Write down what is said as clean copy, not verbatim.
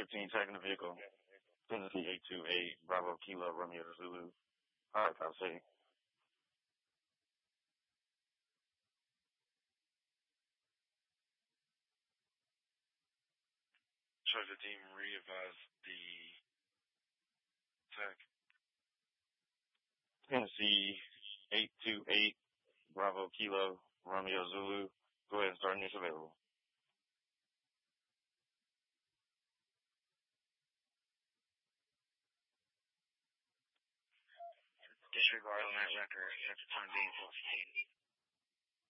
13, tagging the vehicle. Tennessee 828, Bravo Kilo, Romeo Zulu. All right, I'll say. Treasure team re-advise the tag. Tennessee 828, Bravo Kilo, Romeo Zulu. Go ahead and start initial available. Disregard on that record at the time being 14.